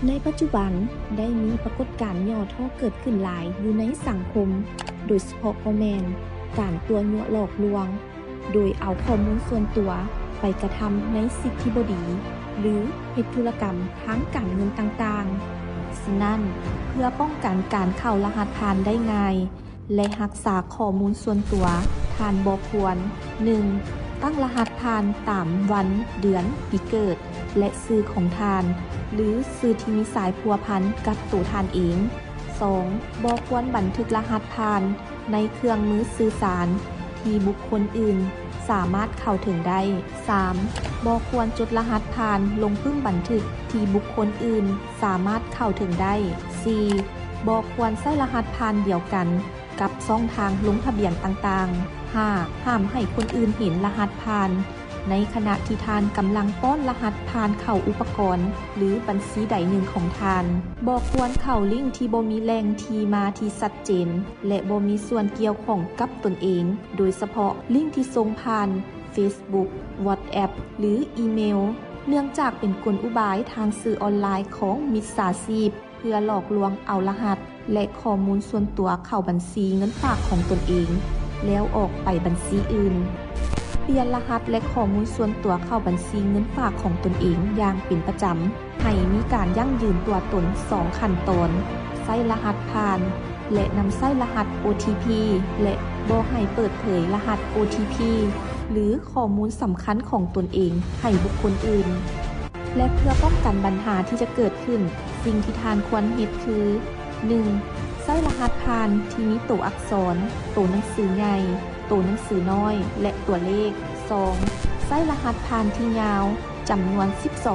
ในปัจจุบันได้มีปรากฏการณ์ย่อท่อเกิดขึ้นหลายอยู่ในสังคมโดยเฉพาะพ่อแม่นการตัวยั่วหลอกลวงโดยเอาข้อมูลส่วนตัวไปกระทำในสิ่งที่บ่ดีหรือเฮ็ดธุรกรรมทางการเงินต่างๆฉะนั้นเพื่อป้องกันการเข้ารหัสผ่านได้ง่ายและรักษาข้อมูลส่วนตัวท่านบ่ควร 1. ตั้งรหัสผ่านตามวันเดือนปีเกิดและชื่อของท่านหรือชื่อที่มีสายพัวพันกับตัวท่านเอง 2. บ่ควรบันทึกรหัสผ่านในเครื่องมือสื่อสารที่บุคคลอื่นสามารถเข้าถึงได้ 3. บ่ควรจดรหัสผ่านลงปึ้งบันทึกที่บุคคลอื่นสามารถเข้าถึงได้ 4. บ่ควรใช้รหัสผ่านเดียวกันกับช่องทางลงทะเบียนต่างๆ 5. ห้ามให้คนอื่นเห็นรหัสผ่านในขณะที่ทานกำลังป้อนรหัสผ่านเข้าอุปกรณ์หรือบัญชีใดหนึ่งของทานบ่ควรเข้าลิงก์ที่บ่มีแหล่งที่มาที่ชัดเจนและบ่มีส่วนเกี่ยวข้องกับตนเองโดยเฉพาะลิงก์ที่ส่งผ่าน Facebook WhatsApp หรืออีเมลเนื่องจากเป็นกลอุบายทางสื่อออนไลน์ของมิจฉาชีพเพื่อหลอกลวงเอารหัสและข้อมูลส่วนตัวเข้าบัญชีเงินฝากของตนเองแล้วออกไปบัญชีอื่นเปลี่ยนรหัสและข้อมูลส่วนตัวเข้าบัญชีเงินฝากของตนเองอย่างเป็นประจำให้มีการยั่งยืนตัวตน2ขั้นตอนใช้รหัสผ่านและนำใช้รหัส OTP และบ่ให้เปิดเผยรหัส OTP หรือข้อมูลสำคัญของตนเองให้บุคคลอื่นและเพื่อป้องกันปัญหาที่จะเกิดขึ้นสิ่งที่ทานควรเฮ็ดคือ 1. ใช้รหัสผ่านที่มีตัวอักษรตัวหนังสือใหญ่ตัวหนังสือน้อยและตัวเลข 2. ใช้รหัสผ่านที่ยาวจำนวน12